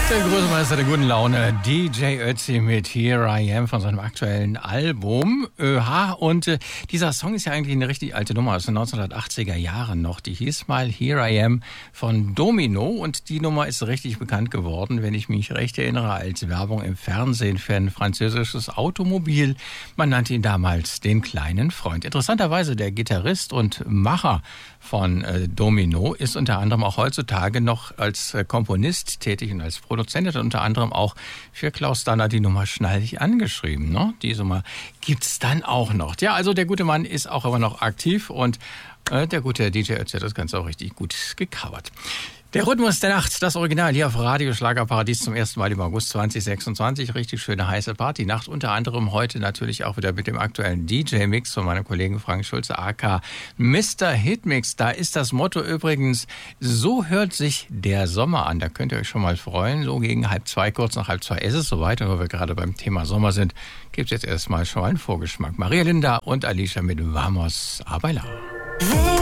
Der Großmeister der guten Laune, DJ Ötzi mit Here I Am von seinem aktuellen Album. Und dieser Song ist ja eigentlich eine richtig alte Nummer aus den 1980er Jahren noch. Die hieß mal Here I Am von Domino und die Nummer ist richtig bekannt geworden, wenn ich mich recht erinnere, als Werbung im Fernsehen für ein französisches Automobil. Man nannte ihn damals den kleinen Freund. Interessanterweise der Gitarrist und Macher von Domino ist unter anderem auch heutzutage noch als Komponist tätig und als Produzent, hat unter anderem auch für Klaus Danner die Nummer Schnall dich angeschrieben. Ne? Diese Nummer gibt's dann auch noch. Ja, also der gute Mann ist auch immer noch aktiv und der gute DJ Ötzi hat das Ganze auch richtig gut gecovert. Der Rhythmus der Nacht, das Original hier auf Radio Schlagerparadies zum ersten Mal im August 2026. Richtig schöne heiße Partynacht. Unter anderem heute natürlich auch wieder mit dem aktuellen DJ-Mix von meinem Kollegen Frank Schulze, aka Mr. Hitmix. Da ist das Motto übrigens, so hört sich der Sommer an. Da könnt ihr euch schon mal freuen. So gegen 1:30, kurz nach 1:30 ist es soweit. Und wo wir gerade beim Thema Sommer sind, gibt es jetzt erstmal schon mal einen Vorgeschmack. Maria Linda und Alicia mit Vamos a bailar.